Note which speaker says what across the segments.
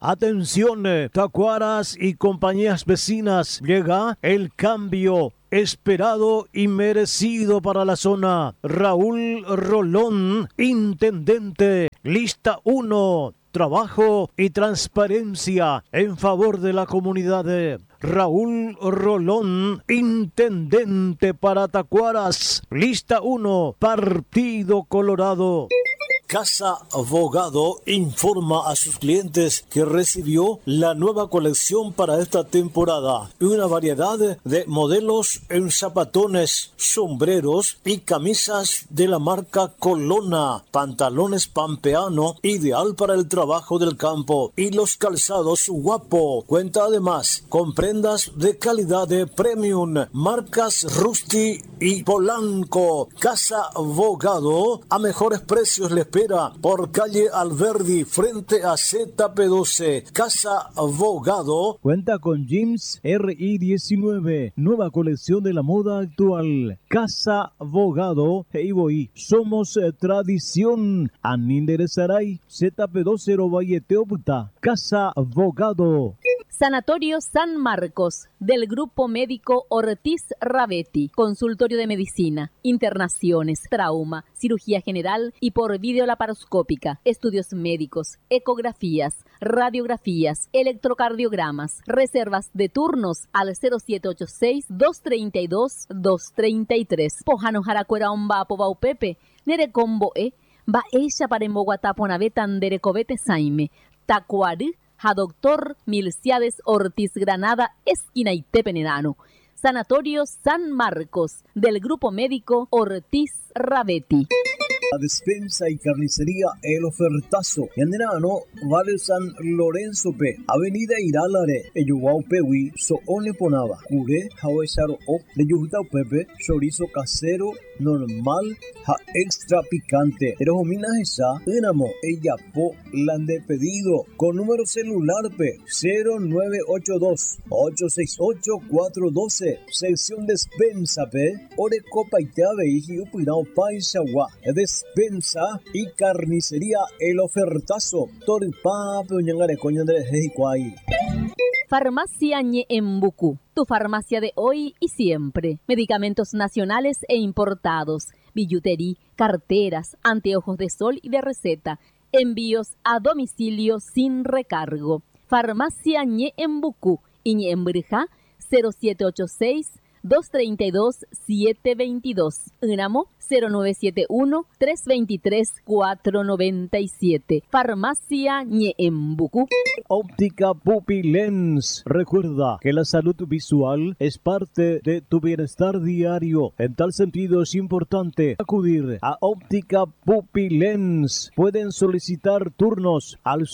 Speaker 1: Atención, tacuaras y compañías vecinas, llega el cambio esperado y merecido para la zona. Raúl Rolón, intendente, lista 1. Trabajo y transparencia en favor de la comunidad. Raúl Rolón, intendente para Tacuaras, lista 1, Partido Colorado. Casa Abogado informa a sus clientes que recibió la nueva colección para esta temporada y una variedad de modelos en zapatones, sombreros y camisas de la marca Colonna, pantalones pampeano, ideal para el trabajo del campo, y los calzados Guapo. Cuenta además con prendas de calidad de premium, marcas Rusty y Polanco. Casa Abogado, a mejores precios le espera por calle Alberdi frente a ZP12. Casa Abogado cuenta con jeans RI19, nueva colección de la moda actual. Casa Abogado, Heiboí, somos tradición. Aninderezaray, ZP20 Valleteopta. Casa Abogado.
Speaker 2: Sanatorio San Marcos, del Grupo Médico Ortiz Ravetti, consultorio de medicina, internaciones, trauma, cirugía general y por videolaparoscópica, estudios médicos, ecografías, radiografías, electrocardiogramas, reservas de turnos al 0786-232-233. Pojano Jaracuera Omba Povaupepe, Nerecombo va ella para Emboguataponaveta Derecovete Saime, Tacuarí, a Doctor Milciades Ortiz Granada, esquina Itepenenano. Sanatorio San Marcos, del Grupo Médico Ortiz Ravetti.
Speaker 1: La despensa y carnicería El Ofertazo, Yanderano, Valle San Lorenzo P, Avenida Iralare, Eyuguau Pewi, Soone Ponaba, Cure, Hawesaro O, de Yujutau Pepe, chorizo casero, normal, ja extra picante. Erojomina esa, Enamo, ella po, lande pedido, con número celular P, 0982-868-412, sección despensa P, Ore Copa y Teave y Upirao Paisagua, despensa y carnicería El Ofertazo, Toripa, Peñangare, Coñandre, Hejicuay.
Speaker 2: Farmacia Ñeembucú, tu farmacia de hoy y siempre. Medicamentos nacionales e importados, billutería, carteras, anteojos de sol y de receta. Envíos a domicilio sin recargo. Farmacia Ñeembucú y Ñeembrija 0786-232-722. Unamo 0971-323-497. Farmacia Ñeembucú.
Speaker 1: Óptica Pupilens. Recuerda que la salud visual es parte de tu bienestar diario. En tal sentido es importante acudir a Óptica Pupilens. Pueden solicitar turnos al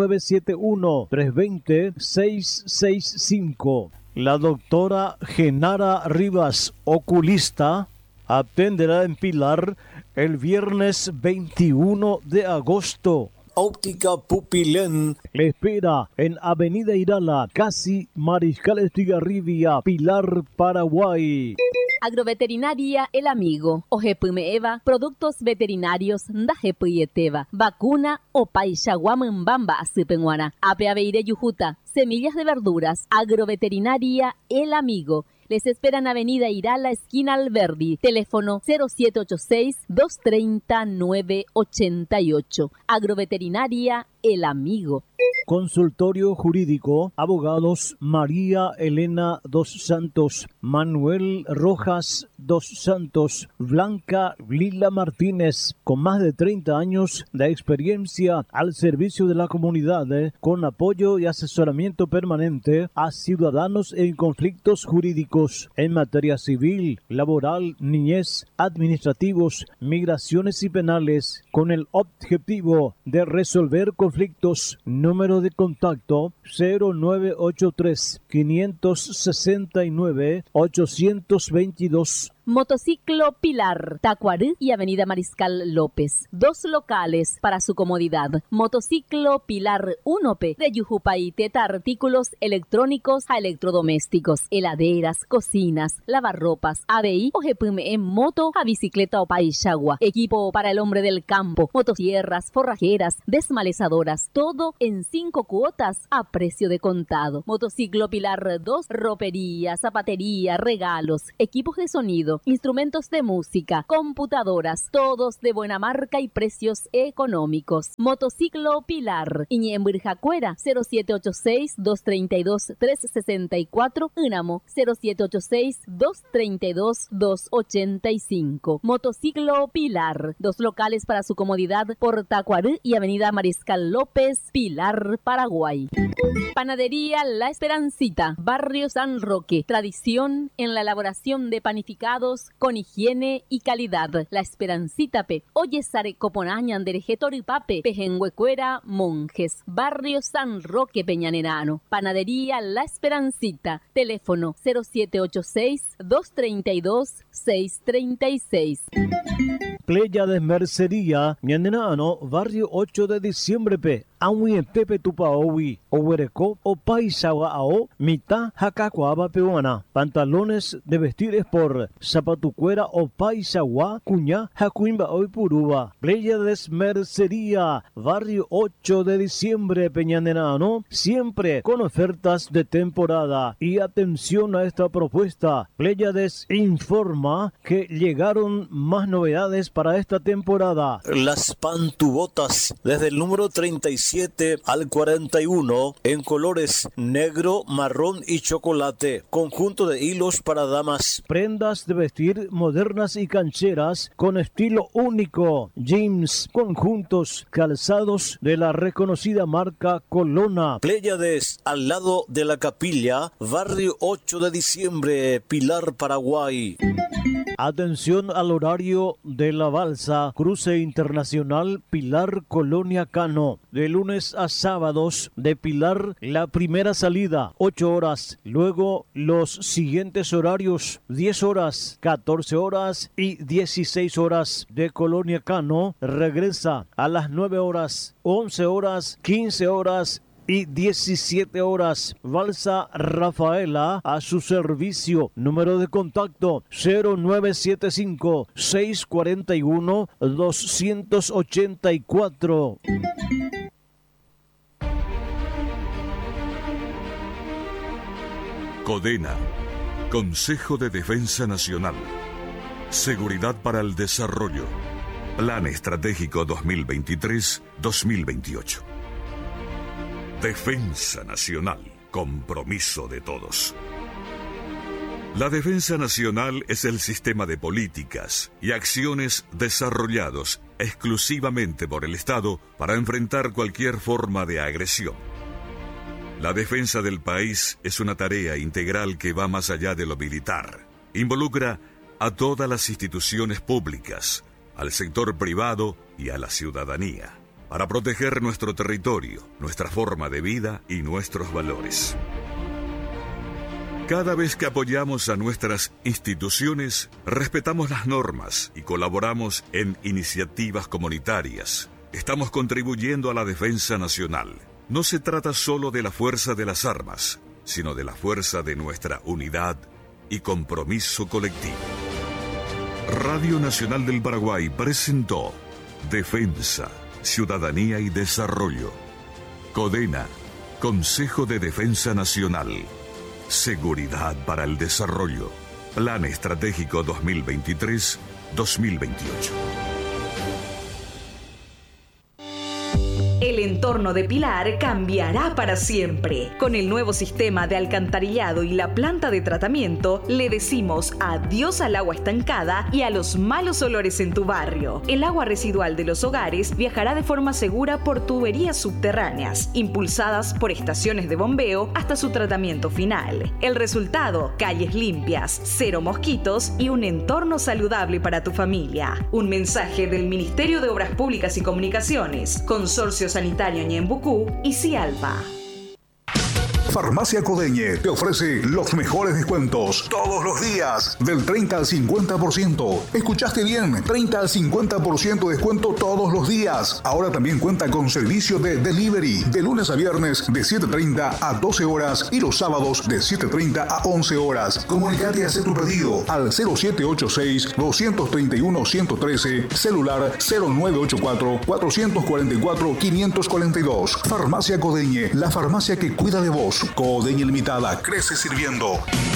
Speaker 1: 0971-320-665. La doctora Genara Rivas, oculista, atenderá en Pilar el viernes 21 de agosto. Óptica Pupilén le espera en Avenida Irala, casi Mariscal Estigarribia, Pilar, Paraguay.
Speaker 2: Agroveterinaria El Amigo, Ojepumeva, productos veterinarios Ndajepuyeteva, vacuna o Paixaguamambamba Asipenguana, Apeaveire Yujuta, semillas de verduras, Agroveterinaria El Amigo. Les esperan Avenida Irala, esquina Alberdi, teléfono 0786-230-988. Agroveterinaria El Amigo.
Speaker 1: Consultorio Jurídico, abogados María Elena dos Santos, Manuel Rojas dos Santos, Blanca Lila Martínez, con más de 30 años de experiencia al servicio de la comunidad, con apoyo y asesoramiento permanente a ciudadanos en conflictos jurídicos en materia civil, laboral, niñez, administrativos, migraciones y penales, con el objetivo de resolver conflictos. Número de contacto 0983 569 822
Speaker 2: Motociclo Pilar, Tacuaré y Avenida Mariscal López. 2 locales para su comodidad. Motociclo Pilar 1P de Yujupay, teta artículos electrónicos a electrodomésticos, heladeras, cocinas, lavarropas, ABI o GPM en moto a bicicleta o paishagua. Equipo para el hombre del campo, motosierras, forrajeras, desmalezadoras, todo en 5 cuotas a precio de contado. Motociclo Pilar 2, ropería, zapatería, regalos, equipos de sonido, instrumentos de música, computadoras, todos de buena marca y precios económicos. Motociclo Pilar, Iñemburjacuera, 0786-232-364, Unamo, 0786-232-285. Motociclo Pilar, 2 locales para su comodidad por Tacuaré y Avenida Mariscal López, Pilar, Paraguay. Panadería La Esperancita, Barrio San Roque, tradición en la elaboración de panificados con higiene y calidad. La Esperancita P. Oye Sare Coponañan Derejetori Pape, Pejenguecuera, Monjes, Barrio San Roque, Peñanerano. Panadería La Esperancita, teléfono 0786-232-636.
Speaker 1: Pléyades Mercería, Ñanenano, Barrio 8 de Diciembre P. Awi Pepe Tupaowi, Owereco, o Paisawa Ao, Mita, Hakakuaba Peruana. Pantalones de vestires por Zapatucuera o Paisawa, Cuña, Hakuimba Oi Puruba. Pléyades Mercería, Barrio 8 de Diciembre, Peñanenano, siempre con ofertas de temporada. Y atención a esta propuesta. Pléyades informa que llegaron más novedades para esta temporada.
Speaker 3: Las pantubotas desde el número 37 al 41 en colores negro, marrón y chocolate. Conjunto de hilos para damas.
Speaker 1: Prendas de vestir modernas y cancheras con estilo único. Jeans, conjuntos, calzados de la reconocida marca Colona.
Speaker 3: Pléyades al lado de la capilla, Barrio 8 de Diciembre, Pilar, Paraguay.
Speaker 1: Atención al horario de la balsa, cruce internacional Pilar Colonia Cano. De lunes a sábados de Pilar, la primera salida, 8 horas. Luego los siguientes horarios, 10 horas, 14 horas y 16 horas. De Colonia Cano regresa a las 9 horas, 11 horas, 15 horas y 17 horas. Balsa Rafaela a su servicio. Número de contacto 0975-641-284.
Speaker 4: CODENA, Consejo de Defensa Nacional. Seguridad para el Desarrollo. Plan Estratégico 2023-2028. Defensa Nacional, compromiso de todos. La defensa nacional es el sistema de políticas y acciones desarrollados exclusivamente por el Estado para enfrentar cualquier forma de agresión. La defensa del país es una tarea integral que va más allá de lo militar. Involucra a todas las instituciones públicas, al sector privado y a la ciudadanía, para proteger nuestro territorio, nuestra forma de vida y nuestros valores. Cada vez que apoyamos a nuestras instituciones, respetamos las normas y colaboramos en iniciativas comunitarias. Estamos contribuyendo a la defensa nacional. No se trata solo de la fuerza de las armas, sino de la fuerza de nuestra unidad y compromiso colectivo. Radio Nacional del Paraguay presentó Defensa, Ciudadanía y Desarrollo. CODENA, Consejo de Defensa Nacional. Seguridad para el Desarrollo. Plan Estratégico 2023-2028.
Speaker 5: El entorno de Pilar cambiará para siempre. Con el nuevo sistema de alcantarillado y la planta de tratamiento, le decimos adiós al agua estancada y a los malos olores en tu barrio. El agua residual de los hogares viajará de forma segura por tuberías subterráneas, impulsadas por estaciones de bombeo hasta su tratamiento final. El resultado: calles limpias, cero mosquitos y un entorno saludable para tu familia. Un mensaje del Ministerio de Obras Públicas y Comunicaciones, Consorcio Sanitario Ñembucú y Cialpa.
Speaker 6: Farmacia Codeñe te ofrece los mejores descuentos todos los días, del 30 al 50%. ¿Escuchaste bien? 30 al 50% de descuento todos los días. Ahora también cuenta con servicio de delivery de lunes a viernes de 7:30 a 12 horas y los sábados de 7:30 a 11 horas. Comunicate y haz tu pedido al 0786-231-113, celular 0984-444-542. Farmacia Codeñe, la farmacia que cuida de vos. Codeñe Limitada, crece sirviendo.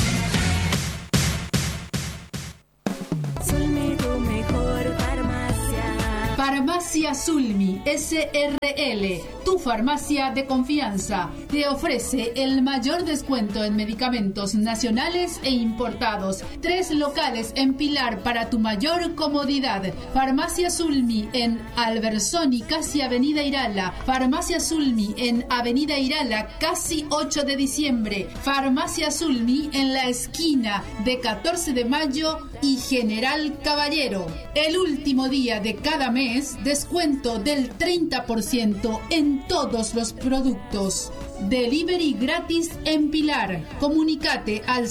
Speaker 7: Sulmi, tu mejor farmacia.
Speaker 8: Farmacia Sulmi SRL, tu farmacia de confianza, te ofrece el mayor descuento en medicamentos nacionales e importados. 3 locales en Pilar para tu mayor comodidad. Farmacia Sulmi en Albersoni, casi Avenida Irala. Farmacia Sulmi en Avenida Irala, casi 8 de diciembre. Farmacia Sulmi en la esquina de 14 de mayo y General Caballero. El último día de cada mes, descuento del 30% en todos los productos. Delivery gratis en Pilar. Comunicate al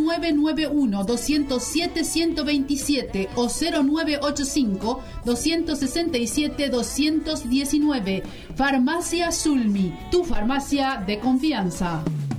Speaker 8: 0991-207-127 o 0985-267-219. Farmacia Sulmi, tu farmacia de confianza.